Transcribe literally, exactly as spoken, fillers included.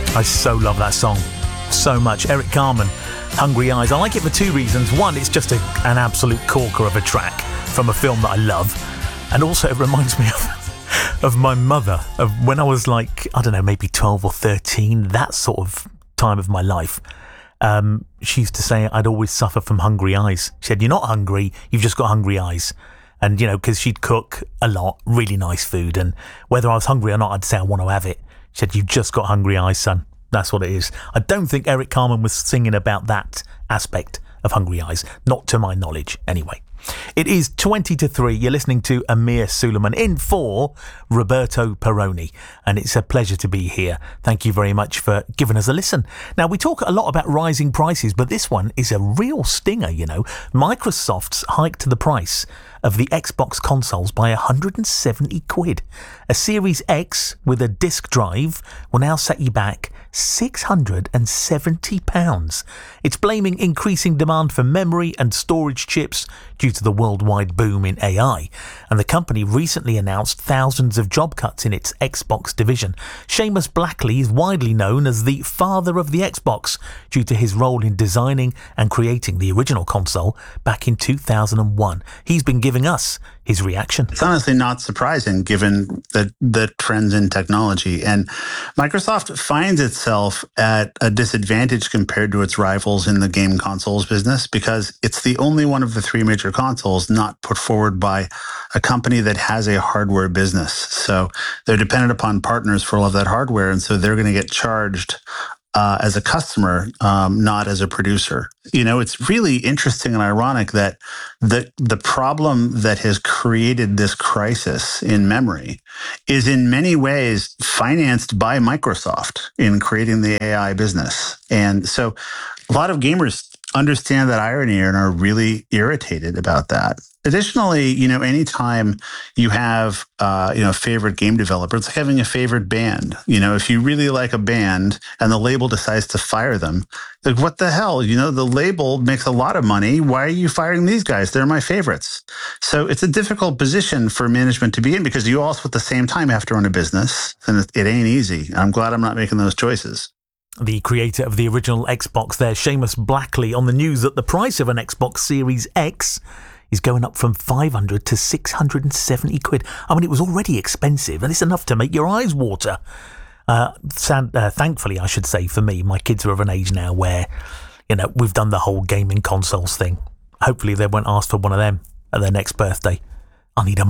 I so love that song. So much. Eric Carmen, Hungry Eyes. I like it for two reasons. One, it's just a, an absolute corker of a track from a film that I love. And also it reminds me of, of my mother, of when I was like, I don't know, maybe twelve or thirteen, that sort of time of my life. Um, she used to say I'd always suffer from hungry eyes. She said, you're not hungry, you've just got hungry eyes. And, you know, because she'd cook a lot, really nice food. And whether I was hungry or not, I'd say I want to have it. She said, you've just got hungry eyes, son. That's what it is. I don't think Eric Carmen was singing about that aspect of hungry eyes. Not to my knowledge, anyway. It is twenty to three. You're listening to Amir Suleiman in for Roberto Perrone. And it's a pleasure to be here. Thank you very much for giving us a listen. Now, we talk a lot about rising prices, but this one is a real stinger, you know. Microsoft's hiked the price of the Xbox consoles by one hundred seventy quid. A Series X with a disk drive will now set you back six hundred seventy pounds. It's blaming increasing demand for memory and storage chips due to the worldwide boom in A I. And the company recently announced thousands of job cuts in its Xbox division. Seamus Blackley is widely known as the father of the Xbox due to his role in designing and creating the original console back in two thousand one. He's been giving us his reaction. It's honestly not surprising given the, the trends in technology. And Microsoft finds itself at a disadvantage compared to its rivals in the game consoles business because it's the only one of the three major consoles not put forward by a company that has a hardware business. So they're dependent upon partners for all of that hardware. And so they're going to get charged Uh, as a customer, um, not as a producer. You know, it's really interesting and ironic that the the problem that has created this crisis in memory is in many ways financed by Microsoft in creating the A I business. And so a lot of gamers understand that irony and are really irritated about that. Additionally, you know, anytime you have, uh, you know, a favorite game developer, it's like having a favorite band. You know, if you really like a band and the label decides to fire them, like, what the hell? You know, the label makes a lot of money. Why are you firing these guys? They're my favorites. So it's a difficult position for management to be in because you also at the same time have to run a business, and it, it ain't easy. I'm glad I'm not making those choices. The creator of the original Xbox there, Seamus Blackley, on the news that the price of an Xbox Series X is going up from five hundred to six hundred seventy quid. I mean, it was already expensive, and it's enough to make your eyes water. Uh, sad, uh, thankfully, I should say, for me, my kids are of an age now where, you know, we've done the whole gaming consoles thing. Hopefully they won't ask for one of them at their next birthday. I need a